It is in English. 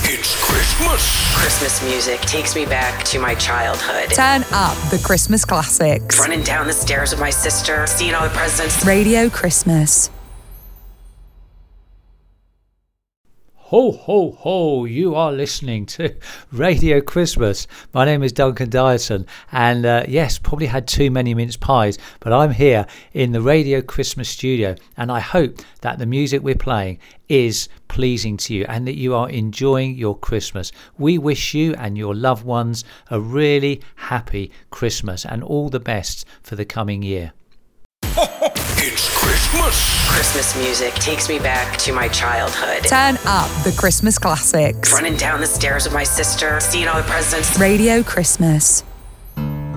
It's Christmas. Christmas music takes me back to my childhood. Turn up the Christmas classics. Running down the stairs with my sister, seeing all the presents. Radio Christmas. Ho, ho, ho, you are listening to Radio Christmas. My name is Duncan Dyson, and yes, probably had too many mince pies, but I'm here in the Radio Christmas studio, and I hope that the music we're playing is pleasing to you and that you are enjoying your Christmas. We wish you and your loved ones a really happy Christmas and all the best for the coming year. It's Christmas. Christmas music takes me back to my childhood. Turn up the Christmas classics. Running down the stairs with my sister, seeing all the presents. Radio Christmas.